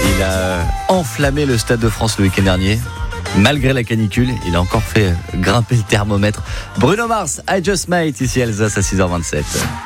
Il a enflammé le Stade de France le week-end dernier. Malgré la canicule, il a encore fait grimper le thermomètre. Bruno Mars, I Just Might, ici Alsace à 6h27.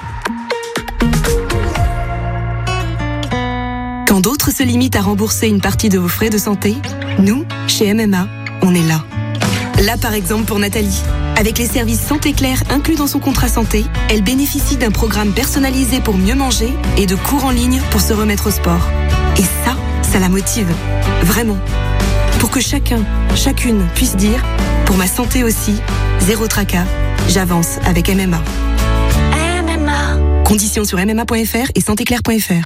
Quand d'autres se limitent à rembourser une partie de vos frais de santé, nous, chez MMA, on est là. Là, par exemple, pour Nathalie. Avec les services Santé Claire inclus dans son contrat santé, elle bénéficie d'un programme personnalisé pour mieux manger et de cours en ligne pour se remettre au sport. Et ça la motive. Vraiment. Pour que chacune puisse dire, pour ma santé aussi, zéro tracas, j'avance avec MMA. MMA. Conditions sur mma.fr et santéclaire.fr.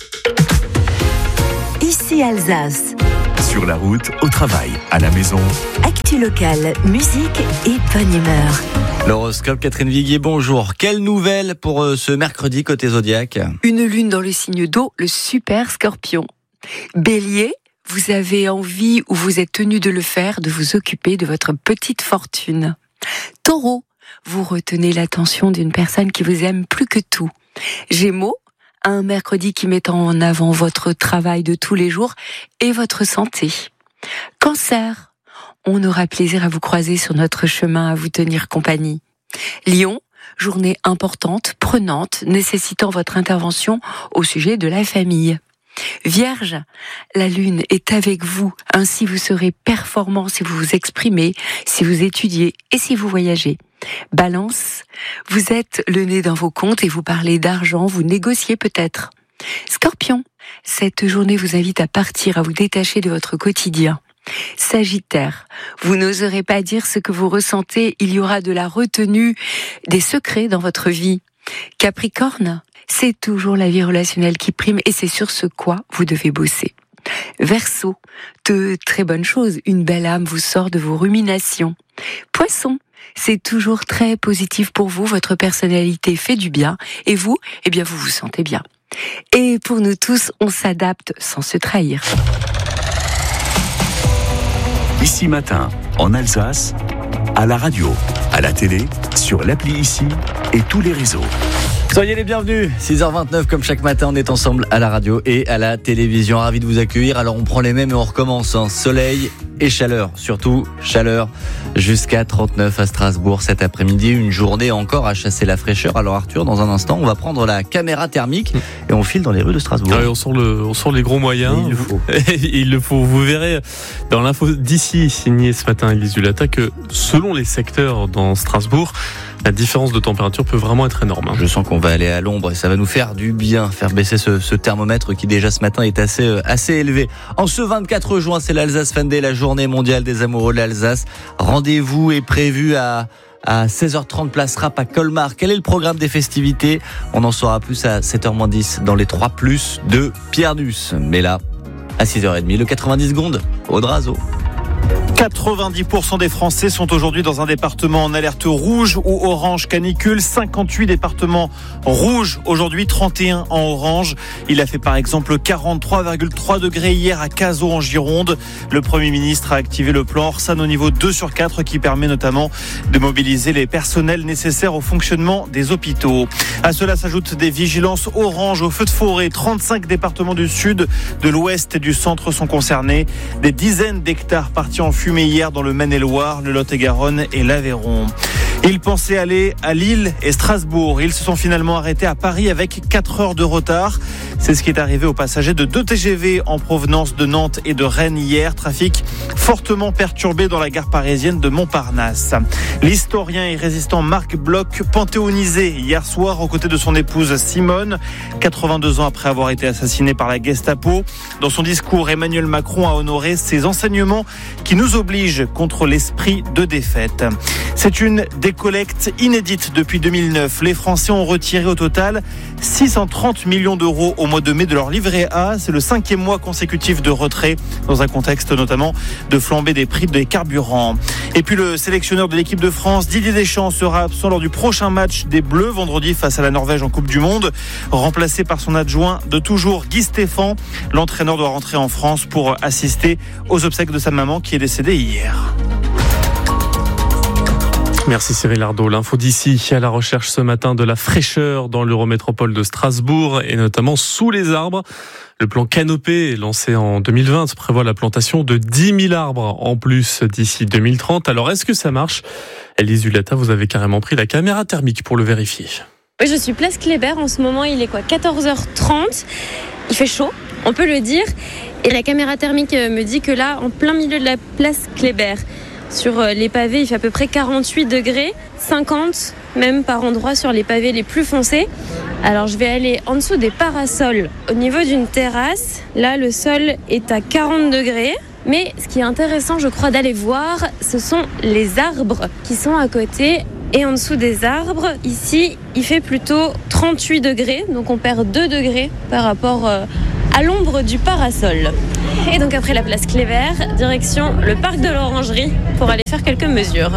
Ici Alsace. Sur la route, au travail, à la maison. Actu locale, musique et bonne humeur. L'horoscope, Catherine Viguier, bonjour. Quelle nouvelle pour ce mercredi côté Zodiac ? Une lune dans le signe d'eau, le super Scorpion. Bélier, vous avez envie ou vous êtes tenu de le faire, de vous occuper de votre petite fortune. Taureau, vous retenez l'attention d'une personne qui vous aime plus que tout. Gémeaux, un mercredi qui met en avant votre travail de tous les jours et votre santé. Cancer, on aura plaisir à vous croiser sur notre chemin, à vous tenir compagnie. Lion, journée importante, prenante, nécessitant votre intervention au sujet de la famille. Vierge, la lune est avec vous, ainsi vous serez performant si vous vous exprimez, si vous étudiez et si vous voyagez. Balance, vous êtes le nez dans vos comptes et vous parlez d'argent, vous négociez peut-être. Scorpion, cette journée vous invite à partir, à vous détacher de votre quotidien. Sagittaire, vous n'oserez pas dire ce que vous ressentez, il y aura de la retenue, des secrets dans votre vie. Capricorne, c'est toujours la vie relationnelle qui prime et c'est sur ce quoi vous devez bosser. Verseau, de très bonnes choses, une belle âme vous sort de vos ruminations. Poisson, c'est toujours très positif pour vous, votre personnalité fait du bien et vous, vous vous sentez bien. Et pour nous tous, on s'adapte sans se trahir. Ici Matin, en Alsace, à la radio, à la télé, sur l'appli Ici et tous les réseaux. Soyez les bienvenus, 6h29 comme chaque matin, on est ensemble à la radio et à la télévision. Ravi de vous accueillir, alors on prend les mêmes et on recommence. Soleil et chaleur, surtout chaleur, jusqu'à 39 à Strasbourg cet après-midi. Une journée encore à chasser la fraîcheur. Alors Arthur, dans un instant, on va prendre la caméra thermique et on file dans les rues de Strasbourg. On sort les gros moyens. Et il le faut. Il le faut. Vous verrez dans l'info d'ici, signée ce matin Élise Zulata, que selon les secteurs dans Strasbourg, la différence de température peut vraiment être énorme. Je sens qu'on va aller à l'ombre et ça va nous faire du bien, faire baisser ce thermomètre qui déjà ce matin est assez élevé. En ce 24 juin, c'est l'Alsace Fan Day, la journée mondiale des amoureux de l'Alsace. Rendez-vous est prévu à 16h30 place Rapp à Colmar. Quel est le programme des festivités ? On en saura plus à 7h10 dans les 3+ de Pierre Nuss. Mais là, à 6h30, le 90 secondes au Drazo. 90% des Français sont aujourd'hui dans un département en alerte rouge ou orange canicule. 58 départements rouges aujourd'hui, 31 en orange. Il a fait par exemple 43,3 degrés hier à Cazaux en Gironde. Le Premier ministre a activé le plan Orsan au niveau 2/4 qui permet notamment de mobiliser les personnels nécessaires au fonctionnement des hôpitaux. À cela s'ajoutent des vigilances orange aux feux de forêt. 35 départements du sud, de l'ouest et du centre sont concernés. Des dizaines d'hectares partis en fumée hier dans le Maine-et-Loire, le Lot-et-Garonne et l'Aveyron. Ils pensaient aller à Lille et Strasbourg. Ils se sont finalement arrêtés à Paris avec 4 heures de retard. C'est ce qui est arrivé aux passagers de 2 TGV en provenance de Nantes et de Rennes hier. Trafic fortement perturbé dans la gare parisienne de Montparnasse. L'historien et résistant Marc Bloch, panthéonisé hier soir aux côtés de son épouse Simone, 82 ans après avoir été assassiné par la Gestapo. Dans son discours, Emmanuel Macron a honoré ses enseignements qui nous obligent contre l'esprit de défaite. C'est une décollecte inédite depuis 2009. Les Français ont retiré au total 630 millions d'euros au mois de mai de leur livret A. C'est le 5e mois consécutif de retrait, dans un contexte notamment de flambée des prix des carburants. Et puis le sélectionneur de l'équipe de France, Didier Deschamps, sera absent lors du prochain match des Bleus, vendredi face à la Norvège en Coupe du Monde. Remplacé par son adjoint de toujours, Guy Stéphane, l'entraîneur doit rentrer en France pour assister aux obsèques de sa maman qui est décédée hier. Merci Cyril Ardo. L'info d'ici à la recherche ce matin de la fraîcheur dans l'Eurométropole de Strasbourg et notamment sous les arbres. Le plan Canopée, lancé en 2020, prévoit la plantation de 10 000 arbres en plus d'ici 2030. Alors est-ce que ça marche ? Elise Hulata, vous avez carrément pris la caméra thermique pour le vérifier. Oui, je suis place Kléber. En ce moment, il est 14h30. Il fait chaud, on peut le dire. Et la caméra thermique me dit que là, en plein milieu de la place Kléber, sur les pavés, il fait à peu près 48 degrés, 50 même par endroit sur les pavés les plus foncés. Alors je vais aller en dessous des parasols. Au niveau d'une terrasse, là le sol est à 40 degrés. Mais ce qui est intéressant, je crois, d'aller voir, ce sont les arbres qui sont à côté. Et en dessous des arbres, ici, il fait plutôt 38 degrés. Donc on perd 2 degrés par rapport à l'ombre du parasol. Et donc après la place Kléber, direction le parc de l'Orangerie pour aller faire quelques mesures.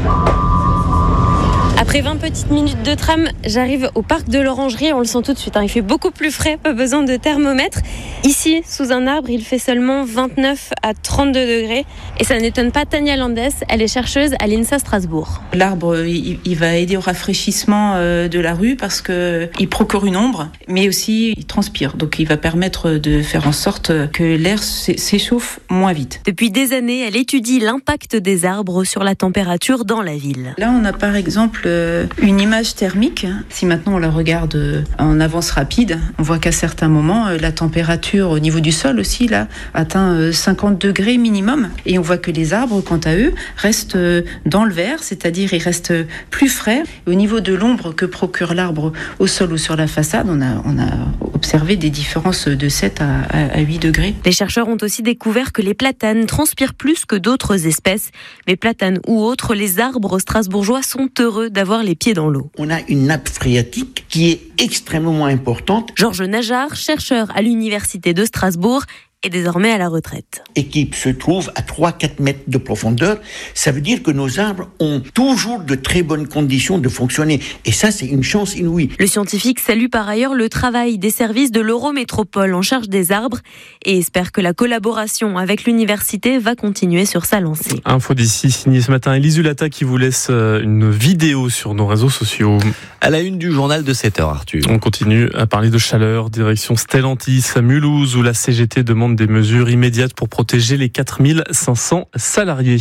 Après 20 petites minutes de tram, j'arrive au parc de l'Orangerie. On le sent tout de suite, il fait beaucoup plus frais, pas besoin de thermomètre. Ici, sous un arbre, il fait seulement 29 à 32 degrés. Et ça n'étonne pas Tania Landes, elle est chercheuse à l'INSA Strasbourg. L'arbre, il va aider au rafraîchissement de la rue parce qu'il procure une ombre, mais aussi il transpire. Donc il va permettre de faire en sorte que l'air s'échauffe moins vite. Depuis des années, elle étudie l'impact des arbres sur la température dans la ville. Là, on a par exemple une image thermique. Si maintenant on la regarde en avance rapide, on voit qu'à certains moments, la température au niveau du sol aussi là atteint 50 degrés minimum. Et on voit que les arbres, quant à eux, restent dans le vert, c'est-à-dire ils restent plus frais. Au niveau de l'ombre que procure l'arbre au sol ou sur la façade, on a observé des différences de 7 à 8 degrés. Les chercheurs ont aussi découvert que les platanes transpirent plus que d'autres espèces. Mais platanes ou autres, les arbres strasbourgeois sont heureux d'avoir les pieds dans l'eau. On a une nappe phréatique qui est extrêmement importante. Georges Najar, chercheur à l'université de Strasbourg, est désormais à la retraite. Et qui se trouve à 3-4 mètres de profondeur. Ça veut dire que nos arbres ont toujours de très bonnes conditions de fonctionner. Et ça, c'est une chance inouïe. Le scientifique salue par ailleurs le travail des services de l'Eurométropole en charge des arbres et espère que la collaboration avec l'université va continuer sur sa lancée. Info d'ici, signé ce matin Elise Hulata qui vous laisse une vidéo sur nos réseaux sociaux. À la une du journal de 7h, Arthur. On continue à parler de chaleur, direction Stellantis à Mulhouse où la CGT demande des mesures immédiates pour protéger les 4500 salariés.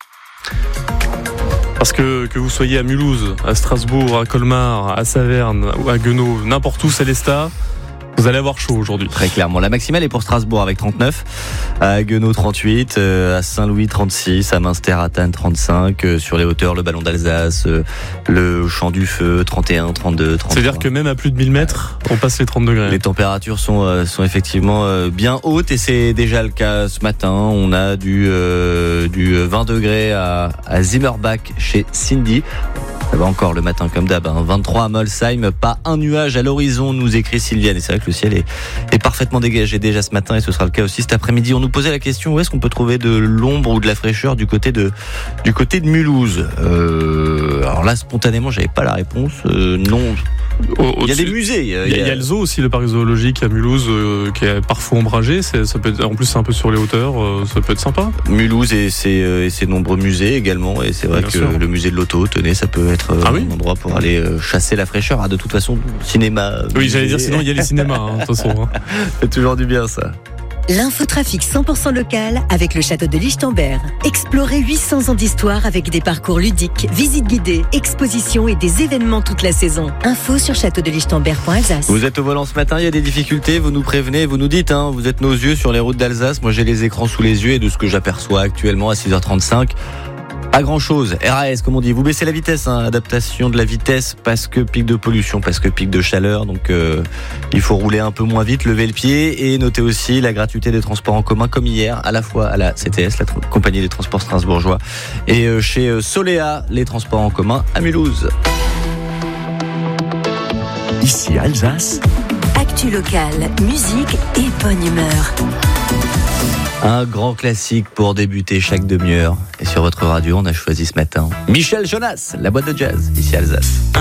Parce que vous soyez à Mulhouse, à Strasbourg, à Colmar, à Saverne ou à Guenot, n'importe où Célestat, vous allez avoir chaud aujourd'hui. Très clairement. La maximale est pour Strasbourg avec 39, à Guenot 38, à Saint-Louis 36, à Münster, à Tannes 35, sur les hauteurs, le Ballon d'Alsace, le Champ du Feu 31, 32, 33. C'est-à-dire que même à plus de 1000 mètres, on passe les 30 degrés. Les températures sont effectivement bien hautes et c'est déjà le cas ce matin. On a du 20 degrés à Zimmerbach chez Cindy. Ça va encore le matin comme d'hab, 23 à Molsheim, pas un nuage à l'horizon, nous écrit Sylviane. Et c'est vrai que le ciel est parfaitement dégagé déjà ce matin et ce sera le cas aussi cet après-midi. On nous posait la question, où est-ce qu'on peut trouver de l'ombre ou de la fraîcheur du côté de Mulhouse. Alors là, spontanément, j'avais pas la réponse. Non. Il y a des musées. Il y a le zoo aussi, le parc zoologique à Mulhouse, qui est parfois ombragé. Ça peut être, en plus, c'est un peu sur les hauteurs. Ça peut être sympa. Mulhouse et ses nombreux musées également. Et c'est vrai que le musée de l'auto, tenez, ça peut être un endroit pour aller chasser la fraîcheur. De toute façon, cinéma. Oui, musée. J'allais dire, sinon il y a les cinémas. De toute façon. C'est toujours du bien ça. L'infotrafic 100% local avec le château de Lichtenberg. Explorez 800 ans d'histoire avec des parcours ludiques, visites guidées, expositions et des événements toute la saison. Info sur châteaudelichtenberg.alsace. Vous êtes au volant ce matin, il y a des difficultés, vous nous prévenez, vous nous dites, vous êtes nos yeux sur les routes d'Alsace. Moi j'ai les écrans sous les yeux et de ce que j'aperçois actuellement à 6h35, pas grand chose. RAS comme on dit, vous baissez la vitesse, adaptation de la vitesse parce que pic de pollution, parce que pic de chaleur, donc il faut rouler un peu moins vite, lever le pied et notez aussi la gratuité des transports en commun comme hier, à la fois à la CTS, la compagnie des transports strasbourgeois, et chez Solea, les transports en commun à Mulhouse. Ici Alsace. Actu locale, musique et bonne humeur. Un grand classique pour débuter chaque demi-heure. Et sur votre radio, on a choisi ce matin Michel Jonas, la boîte de jazz, ici Alsace.